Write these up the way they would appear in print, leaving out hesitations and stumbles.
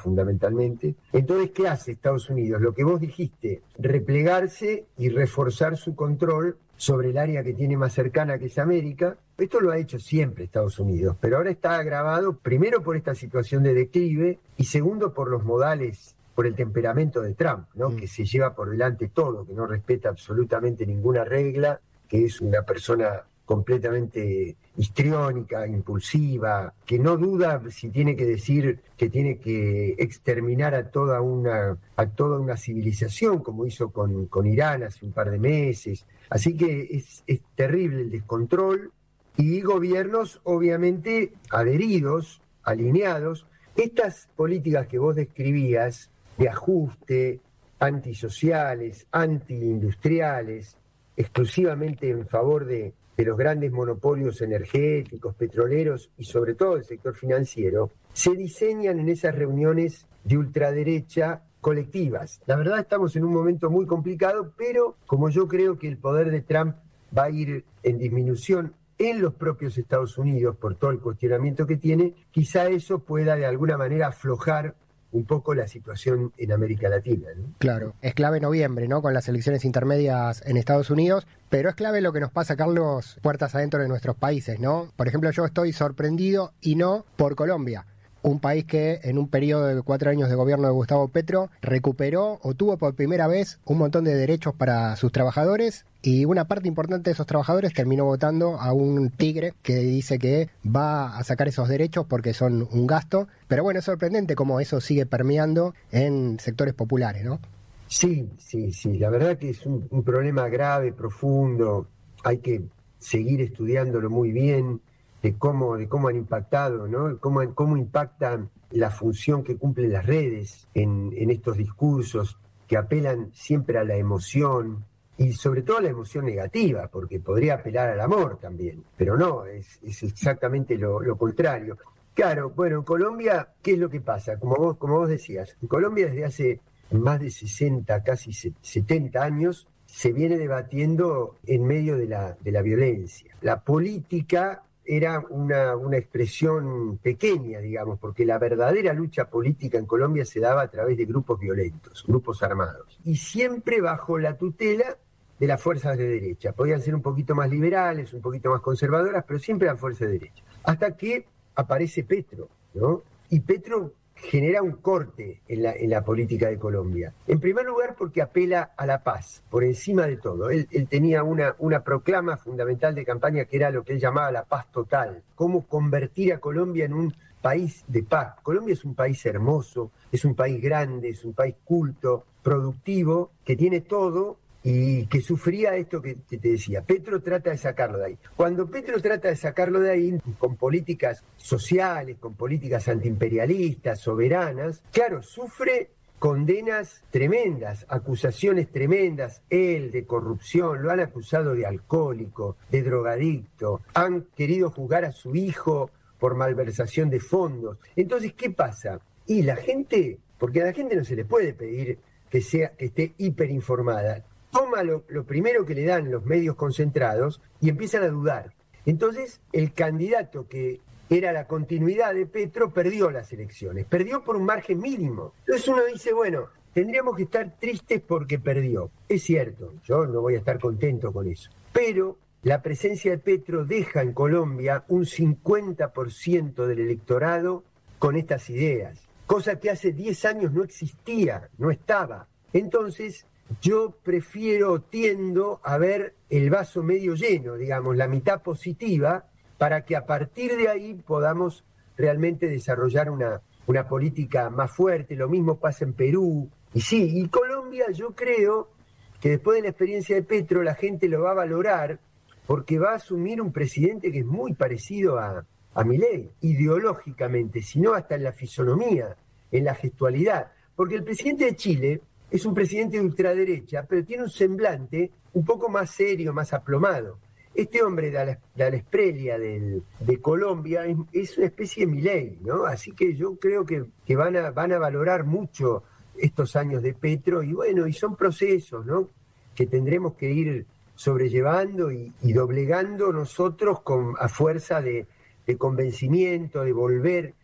fundamentalmente. Entonces, ¿qué hace Estados Unidos? Lo que vos dijiste, replegarse y reforzar su control sobre el área que tiene más cercana, que es América. Esto lo ha hecho siempre Estados Unidos, pero ahora está agravado primero por esta situación de declive y segundo por los modales, por el temperamento de Trump, ¿no? Que se lleva por delante todo, que no respeta absolutamente ninguna regla, que es una persona completamente histriónica, impulsiva, que no duda si tiene que decir que tiene que exterminar a toda una civilización, como hizo con Irán hace un par de meses. Así que es terrible el descontrol y gobiernos obviamente adheridos, alineados. Estas políticas que vos describías de ajuste, antisociales, antiindustriales, exclusivamente en favor de los grandes monopolios energéticos, petroleros y sobre todo el sector financiero, se diseñan en esas reuniones de ultraderecha colectivas. La verdad estamos en un momento muy complicado, pero como yo creo que el poder de Trump va a ir en disminución en los propios Estados Unidos por todo el cuestionamiento que tiene, quizá eso pueda de alguna manera aflojar un poco la situación en América Latina, ¿no? Claro, es clave noviembre, ¿no? Con las elecciones intermedias en Estados Unidos, pero es clave lo que nos pasa, Carlos, puertas adentro de nuestros países, ¿no? Por ejemplo, yo estoy sorprendido y no por Colombia. Un país que en un periodo de 4 años de gobierno de Gustavo Petro recuperó o tuvo por primera vez un montón de derechos para sus trabajadores y una parte importante de esos trabajadores terminó votando a un tigre que dice que va a sacar esos derechos porque son un gasto. Pero bueno, es sorprendente cómo eso sigue permeando en sectores populares, ¿no? Sí, la verdad que es un problema grave, profundo, hay que seguir estudiándolo muy bien, de cómo han impactado, ¿no? Cómo impacta la función que cumplen las redes en estos discursos que apelan siempre a la emoción y sobre todo a la emoción negativa, porque podría apelar al amor también, pero no, es exactamente lo contrario. Claro, bueno, en Colombia, ¿qué es lo que pasa? Como vos decías, en Colombia desde hace más de 60, casi 70 años, se viene debatiendo en medio de la violencia. La política era una expresión pequeña, digamos, porque la verdadera lucha política en Colombia se daba a través de grupos violentos, grupos armados, y siempre bajo la tutela de las fuerzas de derecha. Podían ser un poquito más liberales, un poquito más conservadoras, pero siempre eran fuerzas de derecha. Hasta que aparece Petro, ¿no? Y Petro genera un corte en la política de Colombia. En primer lugar porque apela a la paz, por encima de todo. Él tenía una proclama fundamental de campaña que era lo que él llamaba la paz total. Cómo convertir a Colombia en un país de paz. Colombia es un país hermoso, es un país grande, es un país culto, productivo, que tiene todo y que sufría esto que te decía. Petro trata de sacarlo de ahí. Cuando Petro trata de sacarlo de ahí con políticas sociales, con políticas antiimperialistas, soberanas, claro, sufre condenas tremendas, acusaciones tremendas, él de corrupción, lo han acusado de alcohólico, de drogadicto, han querido juzgar a su hijo por malversación de fondos. Entonces, ¿qué pasa? Y la gente, porque a la gente no se le puede pedir que esté hiperinformada, toma lo primero que le dan los medios concentrados y empiezan a dudar. Entonces, el candidato que era la continuidad de Petro perdió las elecciones, perdió por un margen mínimo. Entonces uno dice, bueno, tendríamos que estar tristes porque perdió. Es cierto, yo no voy a estar contento con eso. Pero la presencia de Petro deja en Colombia un 50% del electorado con estas ideas, cosa que hace 10 años no existía, no estaba. Entonces, yo tiendo a ver el vaso medio lleno, digamos, la mitad positiva, para que a partir de ahí podamos realmente desarrollar una política más fuerte. Lo mismo pasa en Perú. Y sí, y Colombia yo creo que después de la experiencia de Petro la gente lo va a valorar porque va a asumir un presidente que es muy parecido a Milei, ideológicamente, sino hasta en la fisonomía, en la gestualidad. Porque el presidente de Chile es un presidente de ultraderecha, pero tiene un semblante un poco más serio, más aplomado. Este hombre de la Esprelia de Colombia es una especie de Milei, ¿no? Así que yo creo que van a valorar mucho estos años de Petro y bueno, y son procesos, ¿no? Que tendremos que ir sobrellevando y doblegando nosotros a fuerza de convencimiento, de volver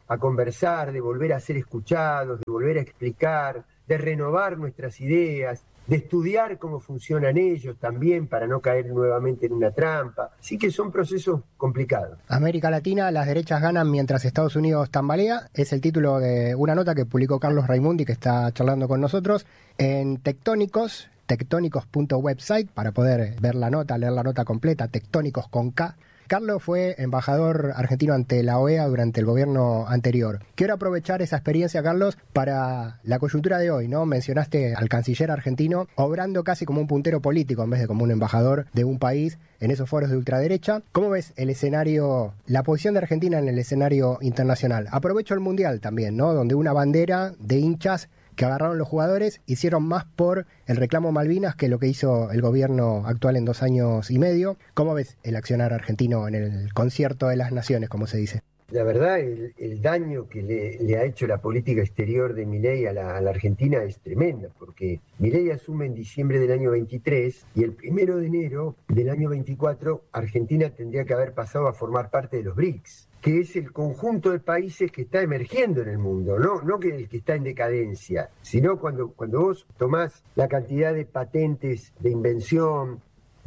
a conversar, de volver a ser escuchados, de volver a explicar, de renovar nuestras ideas, de estudiar cómo funcionan ellos también para no caer nuevamente en una trampa. Así que son procesos complicados. América Latina, las derechas ganan mientras Estados Unidos tambalea, es el título de una nota que publicó Carlos Raimundi, que está charlando con nosotros, en Tectónicos, tectónicos.website, para poder ver la nota, leer la nota completa, Tectónicos con K. Carlos fue embajador argentino ante la OEA durante el gobierno anterior. Quiero aprovechar esa experiencia, Carlos, para la coyuntura de hoy, ¿no? Mencionaste al canciller argentino obrando casi como un puntero político en vez de como un embajador de un país en esos foros de ultraderecha. ¿Cómo ves el escenario, la posición de Argentina en el escenario internacional? Aprovecho el Mundial también, ¿no? Donde una bandera de hinchas que agarraron los jugadores hicieron más por el reclamo Malvinas que lo que hizo el gobierno actual en 2 años y medio. ¿Cómo ves el accionar argentino en el concierto de las naciones, como se dice? La verdad, el daño que le ha hecho la política exterior de Milei a la Argentina es tremenda, porque Milei asume en diciembre del año 23 y el 1 de enero del año 24 Argentina tendría que haber pasado a formar parte de los BRICS, que es el conjunto de países que está emergiendo en el mundo, no que el que está en decadencia, sino cuando vos tomás la cantidad de patentes de invención,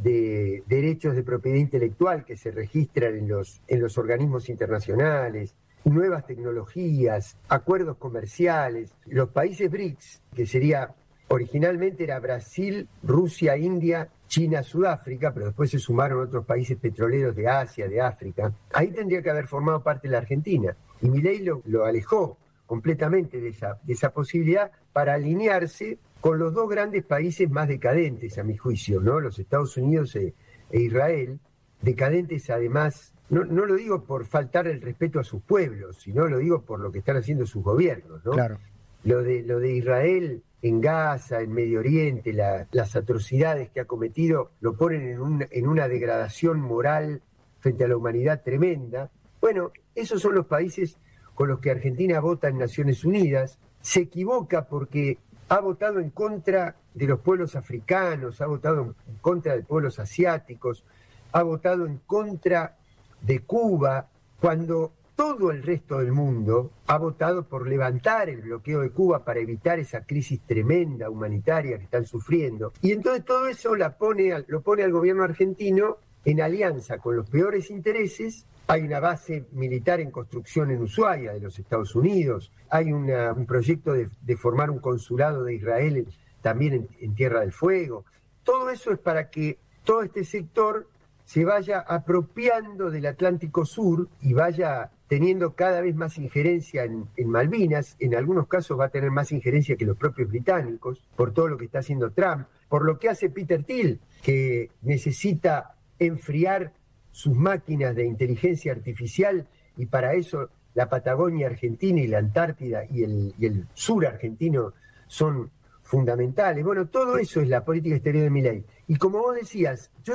de derechos de propiedad intelectual que se registran en los organismos internacionales, nuevas tecnologías, acuerdos comerciales. Los países BRICS, que originalmente era Brasil, Rusia, India, China, Sudáfrica, pero después se sumaron otros países petroleros de Asia, de África. Ahí tendría que haber formado parte la Argentina. Y Milei lo alejó completamente de esa posibilidad para alinearse con los 2 grandes países más decadentes, a mi juicio, ¿no? Los Estados Unidos e Israel, decadentes además, no lo digo por faltar el respeto a sus pueblos, sino lo digo por lo que están haciendo sus gobiernos, ¿no? Claro. Lo de Israel en Gaza, en Medio Oriente, las atrocidades que ha cometido, lo ponen en una degradación moral frente a la humanidad tremenda. Bueno, esos son los países con los que Argentina vota en Naciones Unidas. Se equivoca porque ha votado en contra de los pueblos africanos, ha votado en contra de pueblos asiáticos, ha votado en contra de Cuba, cuando todo el resto del mundo ha votado por levantar el bloqueo de Cuba para evitar esa crisis tremenda humanitaria que están sufriendo. Y entonces todo eso lo pone al gobierno argentino en alianza con los peores intereses. Hay una base militar en construcción en Ushuaia de los Estados Unidos, hay un proyecto de formar un consulado de Israel también en Tierra del Fuego. Todo eso es para que todo este sector se vaya apropiando del Atlántico Sur y vaya teniendo cada vez más injerencia en Malvinas. En algunos casos va a tener más injerencia que los propios británicos, por todo lo que está haciendo Trump, por lo que hace Peter Thiel, que necesita enfriar sus máquinas de inteligencia artificial, y para eso la Patagonia Argentina y la Antártida y el sur argentino son fundamentales. Bueno, todo eso es la política exterior de Milei. Y como vos decías, yo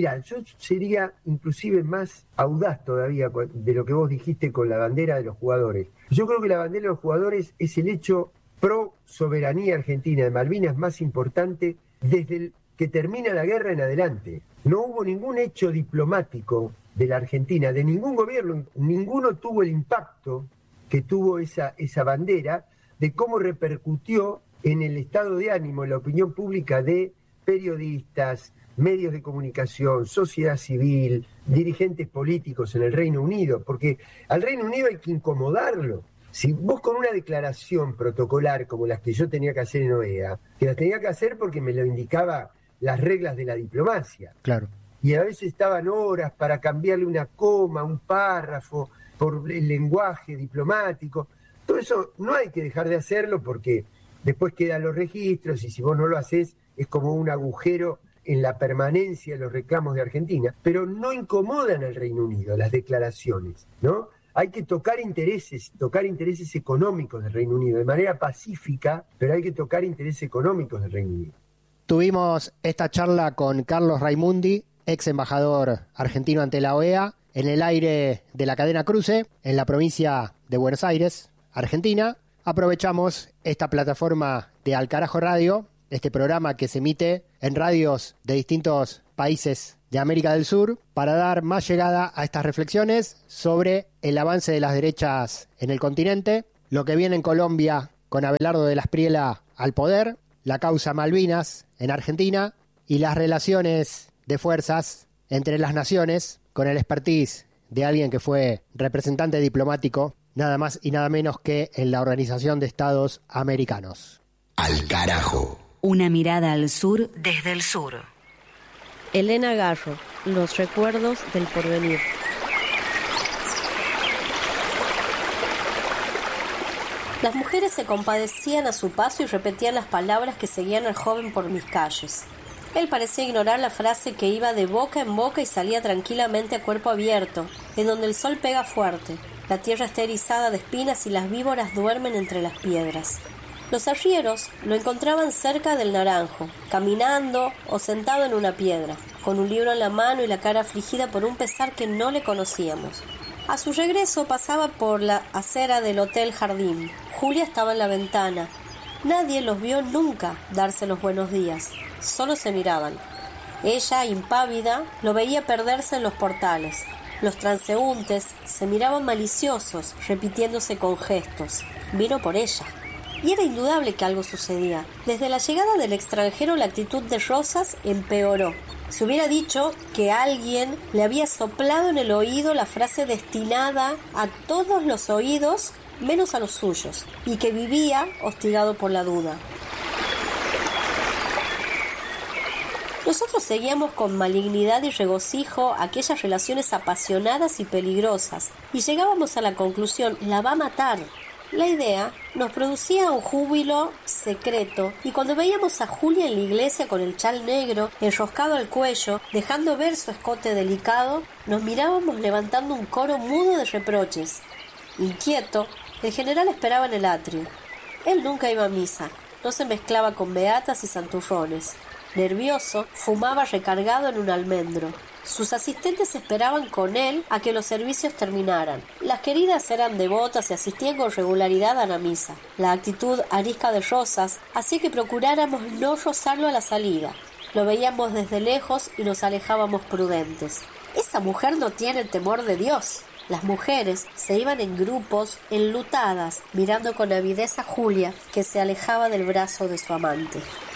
sería inclusive más audaz todavía de lo que vos dijiste con la bandera de los jugadores. Yo creo que la bandera de los jugadores es el hecho pro soberanía argentina de Malvinas más importante desde que termina la guerra en adelante. No hubo ningún hecho diplomático de la Argentina, de ningún gobierno, ninguno tuvo el impacto que tuvo esa bandera, de cómo repercutió en el estado de ánimo, en la opinión pública de periodistas, medios de comunicación, sociedad civil, dirigentes políticos en el Reino Unido, porque al Reino Unido hay que incomodarlo. Si vos con una declaración protocolar como las que yo tenía que hacer en OEA, que las tenía que hacer porque me lo indicaba las reglas de la diplomacia. Claro. Y a veces estaban horas para cambiarle una coma, un párrafo, por el lenguaje diplomático. Todo eso no hay que dejar de hacerlo porque después quedan los registros y si vos no lo haces es como un agujero en la permanencia de los reclamos de Argentina. Pero no incomodan al Reino Unido las declaraciones, ¿no? Hay que tocar intereses económicos del Reino Unido de manera pacífica, pero hay que tocar intereses económicos del Reino Unido. Tuvimos esta charla con Carlos Raimundi, ex embajador argentino ante la OEA, en el aire de la cadena Cruce, en la provincia de Buenos Aires, Argentina. Aprovechamos esta plataforma de Al Carajo Radio, este programa que se emite en radios de distintos países de América del Sur para dar más llegada a estas reflexiones sobre el avance de las derechas en el continente, lo que viene en Colombia con Abelardo de la Espriella al poder, la causa Malvinas en Argentina y las relaciones de fuerzas entre las naciones con el expertise de alguien que fue representante diplomático nada más y nada menos que en la Organización de Estados Americanos. Al carajo. Una mirada al sur desde el sur. Elena Garro, Los recuerdos del porvenir. Las mujeres se compadecían a su paso y repetían las palabras que seguían al joven por mis calles. Él parecía ignorar la frase que iba de boca en boca y salía tranquilamente a cuerpo abierto, en donde el sol pega fuerte, la tierra está erizada de espinas y las víboras duermen entre las piedras. Los arrieros lo encontraban cerca del Naranjo, caminando o sentado en una piedra, con un libro en la mano y la cara afligida por un pesar que no le conocíamos. A su regreso pasaba por la acera del Hotel Jardín. Julia estaba en la ventana. Nadie los vio nunca darse los buenos días. Solo se miraban. Ella, impávida, lo veía perderse en los portales. Los transeúntes se miraban maliciosos, repitiéndose con gestos. Vino por ella. Y era indudable que algo sucedía. Desde la llegada del extranjero la actitud de Rosas empeoró. Se hubiera dicho que alguien le había soplado en el oído la frase destinada a todos los oídos menos a los suyos, y que vivía hostigado por la duda. Nosotros seguíamos con malignidad y regocijo aquellas relaciones apasionadas y peligrosas, y llegábamos a la conclusión, la va a matar. La idea nos producía un júbilo secreto, y cuando veíamos a Julia en la iglesia con el chal negro enroscado al cuello, dejando ver su escote delicado, nos mirábamos levantando un coro mudo de reproches. Inquieto, el general esperaba en el atrio. Él nunca iba a misa, no se mezclaba con beatas y santurrones. Nervioso, fumaba recargado en un almendro. Sus asistentes esperaban con él a que los servicios terminaran. Las queridas eran devotas y asistían con regularidad a la misa. La actitud arisca de Rosas hacía que procuráramos no rozarlo a la salida. Lo veíamos desde lejos y nos alejábamos prudentes. Esa mujer no tiene temor de Dios. Las mujeres se iban en grupos, enlutadas, mirando con avidez a Julia, que se alejaba del brazo de su amante.